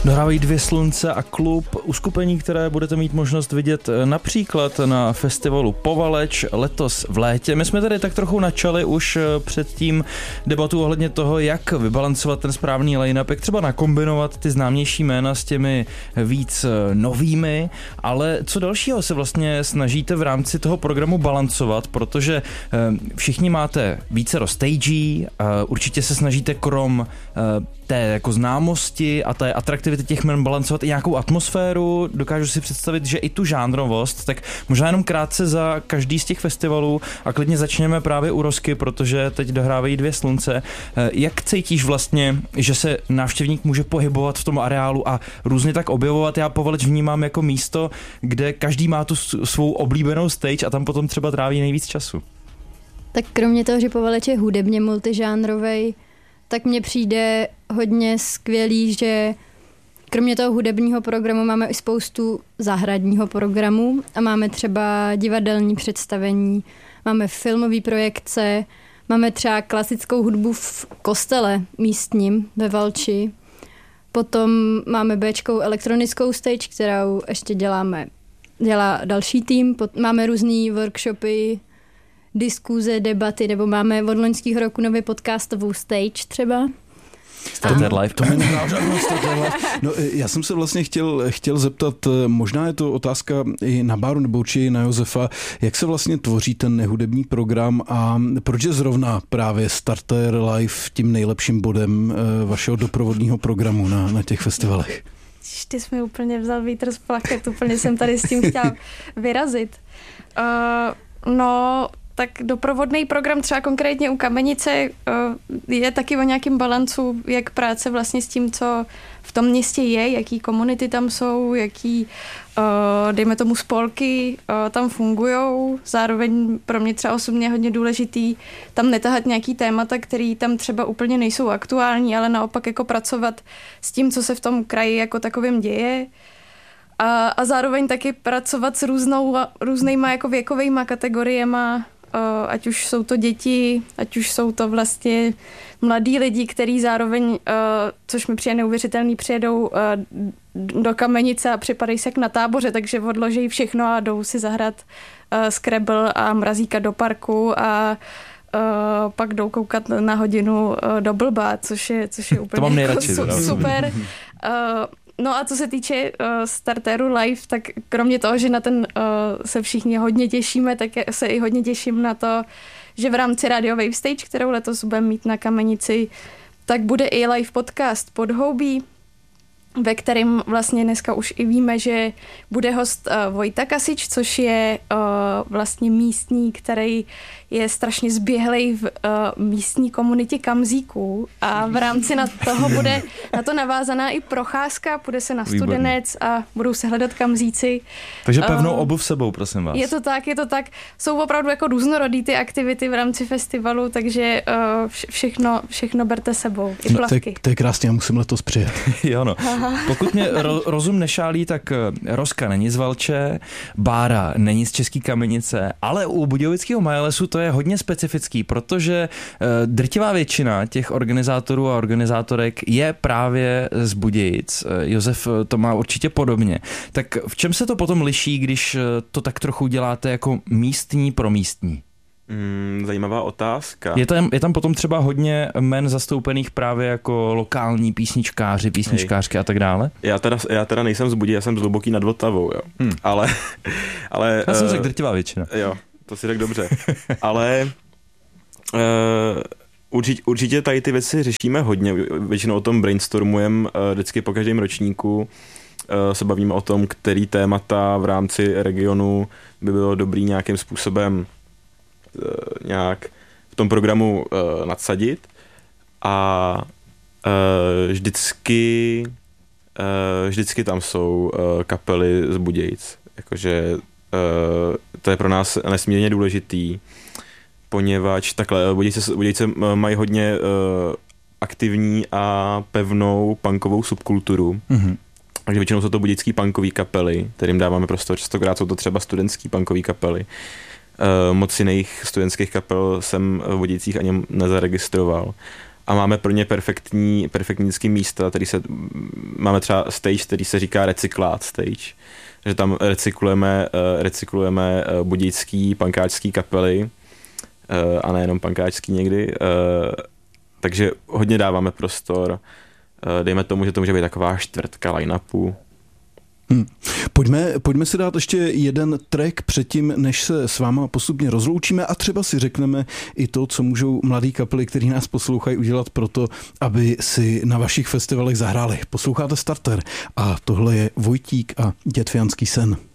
Dohrávají Dvě slunce a klub, uskupení, které budete mít možnost vidět například na festivalu Povaleč letos v létě. My jsme tady tak trochu načali už předtím debatu ohledně toho, jak vybalancovat ten správný line-up, jak třeba nakombinovat ty známější jména s těmi víc novými, ale co dalšího se vlastně snažíte v rámci toho programu balancovat, protože všichni máte vícero stagí, určitě se snažíte krom té jako známosti a té atraktivity těch jmen balancovat i nějakou atmosféru. Dokážu si představit, že i tu žánrovost, tak možná jenom krátce za každý z těch festivalů a klidně začněme právě u Rosky, protože teď dohrávají Dvě slunce. Jak cítíš vlastně, že se návštěvník může pohybovat v tom areálu a různě tak objevovat? Já Povaleč vnímám jako místo, kde každý má tu svou oblíbenou stage a tam potom třeba tráví nejvíc času. Tak kromě toho, že Povaleč je hudebně multižánrovej, tak mně přijde hodně skvělý, že kromě toho hudebního programu máme i spoustu zahradního programu a máme třeba divadelní představení, máme filmové projekce, máme třeba klasickou hudbu v kostele místním ve Valči, potom máme Bčkou elektronickou stage, kterou ještě dělá další tým, máme různý workshopy, diskuze, debaty, nebo máme od loňského roku nový podcastovou stage třeba. Starter Live. To mi nehrál žádnou Starter Live. No, já jsem se vlastně chtěl zeptat, možná je to otázka i na Báru nebo určitě na Josefa, jak se vlastně tvoří ten nehudební program a proč je zrovna právě Starter Live tím nejlepším bodem vašeho doprovodního programu na těch festivalech? Ty jsi mi úplně vzal vítr z plachet, úplně jsem tady s tím chtěla vyrazit. Tak doprovodný program třeba konkrétně u Kamenice je taky o nějakém balancu, jak práce vlastně s tím, co v tom městě je, jaký komunity tam jsou, jaký, dejme tomu, spolky tam fungujou. Zároveň pro mě třeba osobně hodně důležitý tam netahat nějaký témata, který tam třeba úplně nejsou aktuální, ale naopak jako pracovat s tím, co se v tom kraji jako takovým děje. A zároveň taky pracovat s různýma jako věkovejma kategoriema, ať už jsou to děti, ať už jsou to vlastně mladí lidi, kteří zároveň, což mi přijde neuvěřitelný, přijedou do Kamenice a připadají se jak na táboře, takže odloží všechno a jdou si zahrát Scrabble a mrazíka do parku a pak jdou koukat na hodinu do blba, což je úplně to mám nejradši, super. No a co se týče Starteru Live, tak kromě toho, že na ten se všichni hodně těšíme, tak se i hodně těším na to, že v rámci Radio Wave Stage, kterou letos budeme mít na Kamenici, tak bude i live podcast Podhoubí, ve kterém vlastně dneska už i víme, že bude host Vojta Kasič, což je vlastně místní, který je strašně zběhlej v místní komunitě Kamzíků a v rámci na toho bude na to navázaná i procházka, půjde se na Studenec a budou se hledat Kamzíci. Takže pevnou obuv sebou, prosím vás. Je to tak. Jsou opravdu jako různorodý ty aktivity v rámci festivalu, takže všechno berte sebou, i plavky. No, to je krásně, já musím letos přijet. Jo no. Pokud mě rozum nešálí, tak Roska není z Valče, Bára není z České Kamenice, ale u Budějovického Majelesu to je hodně specifický, protože drtivá většina těch organizátorů a organizátorek je právě z Budějic. Josef to má určitě podobně. Tak v čem se to potom liší, když to tak trochu děláte jako místní pro místní? Zajímavá otázka. Je tam potom třeba hodně men zastoupených právě jako lokální písničkářky a tak dále? Já teda nejsem z Buději, já jsem z Hluboký nad Vltavou, jo. Ale já jsem řekl drtivá většina. Jo, to si řekl dobře. Ale určitě tady ty věci řešíme hodně. Většinou o tom brainstormujeme vždycky po každém ročníku. Se bavíme o tom, který témata v rámci regionu by bylo dobrý nějakým způsobem nějak v tom programu nadsadit a vždycky tam jsou kapely z Budějic. Jakože to je pro nás nesmírně důležitý, poněvadž takhle Budějice mají hodně aktivní a pevnou punkovou subkulturu. Mm-hmm. Takže většinou jsou to budějický punkový kapely, kterým dáváme prostor. Častokrát jsou to třeba studentský punkový kapely. Moc jiných studentských kapel jsem v Budějicích ani nezaregistroval. a máme pro ně perfektní místa, máme třeba stage, který se říká recyklát stage, že tam recyklujeme budějický, pankáčský kapely a nejenom pankáčský někdy, takže hodně dáváme prostor, dejme tomu, že to může být taková čtvrtka line-upu. Pojďme si dát ještě jeden track předtím, než se s váma postupně rozloučíme a třeba si řekneme i to, co můžou mladý kapely, který nás poslouchají, udělat proto, aby si na vašich festivalech zahráli. Posloucháte Starter a tohle je Vojtík a Dětvijanský sen.